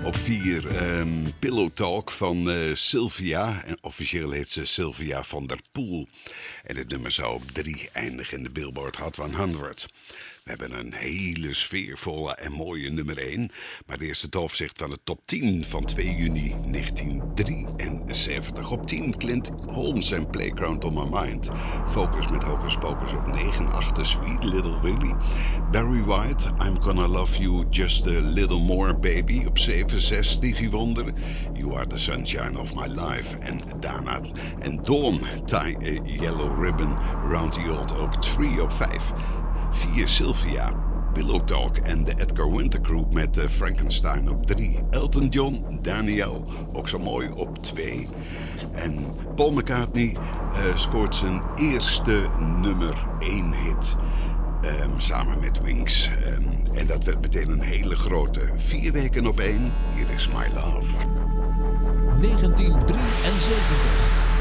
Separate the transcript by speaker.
Speaker 1: Op 4 Pillow Talk van Sylvia. En officieel heet ze Sylvia van der Poel. En het nummer zou op 3 eindigen in de Billboard Hot 100. We hebben een hele sfeervolle en mooie nummer 1. Maar eerst het overzicht van de top 10 van 2 juni 1973. Op 10 Clint Holmes en Playground on My Mind. Focus met Hocus Pocus op 9. 8 Sweet Little Willie. Barry White, I'm Gonna Love You Just a Little More Baby op 7. 6 Stevie Wonder, You Are the Sunshine of My Life. En Dana en Dawn, Tie a Yellow Ribbon Round the Old Oak Tree op 5. 4 Sylvia, Pillow Talk en de Edgar Winter Group met Frankenstein op 3. Elton John, Daniel, ook zo mooi op 2. En Paul McCartney scoort zijn eerste nummer 1 hit. Samen met Wings. En dat werd meteen een hele grote. 4 weken op 1. Hier is My Love.
Speaker 2: 1973.